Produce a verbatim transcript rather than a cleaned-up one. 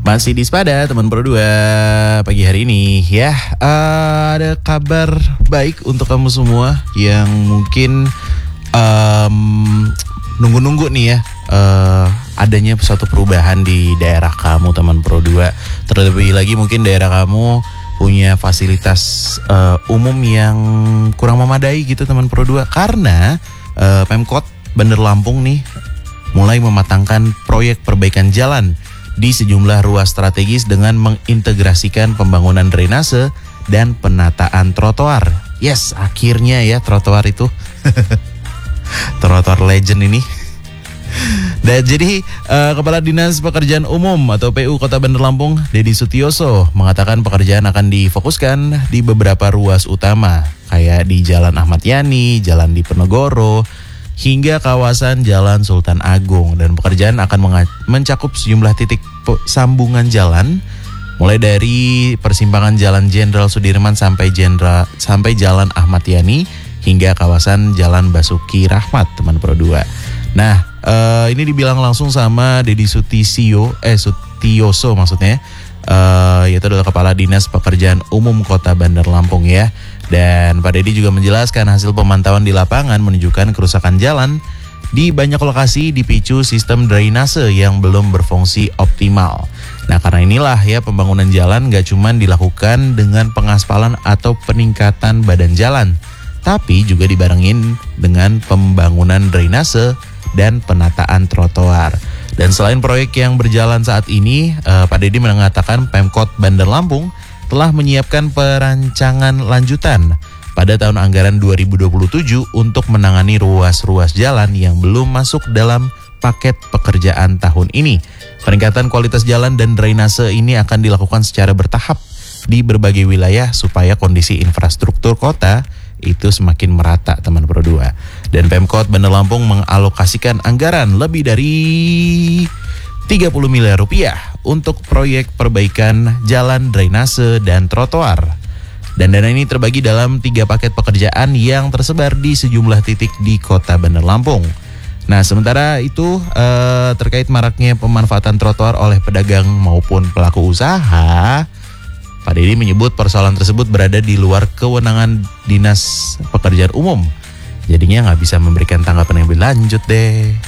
Masih di Spada teman Pro dua pagi hari ini ya. Uh, ada kabar baik untuk kamu semua yang mungkin um, nunggu-nunggu nih ya uh, adanya suatu perubahan di daerah kamu teman Pro dua. Terlebih lagi mungkin daerah kamu punya fasilitas uh, umum yang kurang memadai gitu teman Pro dua. Karena uh, Pemkot Bandar Lampung nih mulai mematangkan proyek perbaikan jalan di sejumlah ruas strategis dengan mengintegrasikan pembangunan drainase dan penataan trotoar. Yes, akhirnya ya trotoar itu. Trotoar legend ini. Dan jadi uh, Kepala Dinas Pekerjaan Umum atau P U Kota Bandar Lampung, Dedi Sutioso, mengatakan pekerjaan akan difokuskan di beberapa ruas utama kayak di Jalan Ahmad Yani, Jalan Diponegoro, hingga kawasan Jalan Sultan Agung, dan pekerjaan akan mencakup sejumlah titik sambungan jalan mulai dari persimpangan Jalan Jenderal Sudirman sampai Jenderal sampai Jalan Ahmad Yani hingga kawasan Jalan Basuki Rahmat teman Pro dua. Nah, uh, ini dibilang langsung sama Dedi Sutisio eh Sutioso maksudnya. Uh, yaitu adalah Kepala Dinas Pekerjaan Umum Kota Bandar Lampung ya. Dan Pak Dedi juga menjelaskan hasil pemantauan di lapangan menunjukkan kerusakan jalan di banyak lokasi dipicu sistem drainase yang belum berfungsi optimal. Nah, karena inilah ya pembangunan jalan gak cuma dilakukan dengan pengaspalan atau peningkatan badan jalan, tapi juga dibarengin dengan pembangunan drainase dan penataan trotoar. Dan selain proyek yang berjalan saat ini, eh, Pak Dedi mengatakan Pemkot Bandar Lampung telah menyiapkan perancangan lanjutan pada tahun anggaran dua ribu dua puluh tujuh untuk menangani ruas-ruas jalan yang belum masuk dalam paket pekerjaan tahun ini. Peningkatan kualitas jalan dan drainase ini akan dilakukan secara bertahap di berbagai wilayah supaya kondisi infrastruktur kota itu semakin merata teman Pro dua. Dan Pemkot Bandar Lampung mengalokasikan anggaran lebih dari tiga puluh miliar rupiah untuk proyek perbaikan jalan, drainase, dan trotoar. Dan dana ini terbagi dalam tiga paket pekerjaan yang tersebar di sejumlah titik di Kota Bandar Lampung. Nah, sementara itu eh, terkait maraknya pemanfaatan trotoar oleh pedagang maupun pelaku usaha, Pak Dedi menyebut persoalan tersebut berada di luar kewenangan Dinas Pekerjaan Umum. Jadinya nggak bisa memberikan tanggapan yang lebih lanjut deh.